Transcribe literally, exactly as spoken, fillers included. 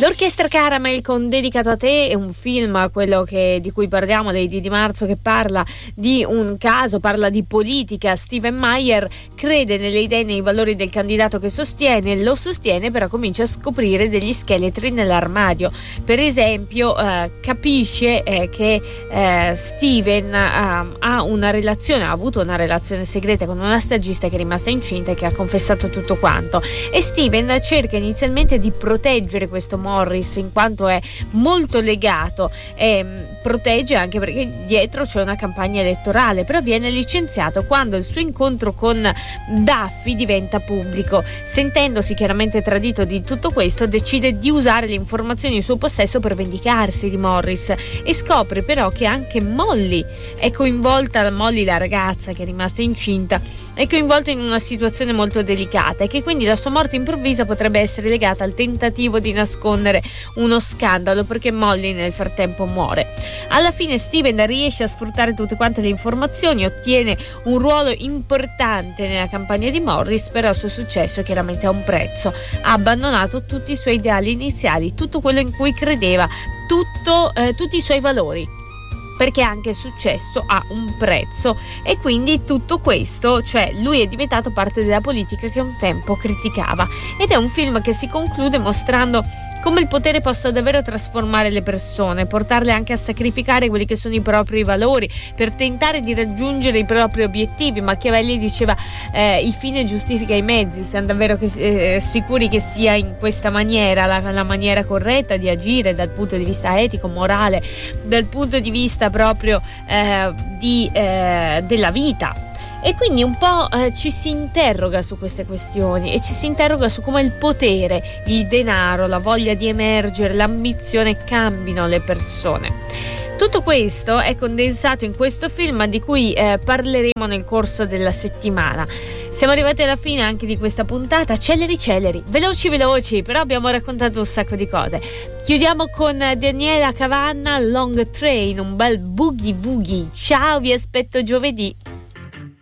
L'Orchestra Caramel con Dedicato a te è un film, quello che, di cui parliamo, dei Di Marzo, che parla di un caso, parla di politica. Steven Meyer crede nelle idee e nei valori del candidato che sostiene, lo sostiene, però comincia a scoprire degli scheletri nell'armadio. Per esempio eh, capisce eh, che eh, Steven eh, ha una relazione, ha avuto una relazione segreta con una stagista che è rimasta incinta e che ha confessato tutto quanto, e Steven cerca inizialmente di proteggere questo Morris in quanto è molto legato, e protegge anche perché dietro c'è una campagna elettorale, però viene licenziato quando il suo incontro con Duffy diventa pubblico. Sentendosi chiaramente tradito di tutto questo, decide di usare le informazioni in suo possesso per vendicarsi di Morris, e scopre però che anche Molly è coinvolta, Molly la ragazza che è rimasta incinta, è coinvolta in una situazione molto delicata, e che quindi la sua morte improvvisa potrebbe essere legata al tentativo di nascondere uno scandalo, perché Molly nel frattempo muore. Alla fine Steven riesce a sfruttare tutte quante le informazioni, ottiene un ruolo importante nella campagna di Morris, però il suo successo chiaramente ha un prezzo. Ha abbandonato tutti i suoi ideali iniziali, tutto quello in cui credeva, tutto, eh, tutti i suoi valori, perché anche il successo ha un prezzo, e quindi tutto questo, cioè lui è diventato parte della politica che un tempo criticava. Ed è un film che si conclude mostrando come il potere possa davvero trasformare le persone, portarle anche a sacrificare quelli che sono i propri valori per tentare di raggiungere i propri obiettivi. Machiavelli diceva eh, il fine giustifica i mezzi. Siamo davvero che, eh, sicuri che sia in questa maniera la, la maniera corretta di agire dal punto di vista etico, morale, dal punto di vista proprio eh, di, eh, della vita. E quindi un po' eh, ci si interroga su queste questioni, e ci si interroga su come il potere, il denaro, la voglia di emergere, l'ambizione cambino le persone. Tutto questo è condensato in questo film, di cui eh, parleremo nel corso della settimana. Siamo arrivati alla fine anche di questa puntata, celeri celeri, veloci veloci, però abbiamo raccontato un sacco di cose. Chiudiamo con Daniela Cavanna, Long Train, un bel boogie woogie. Ciao, vi aspetto giovedì.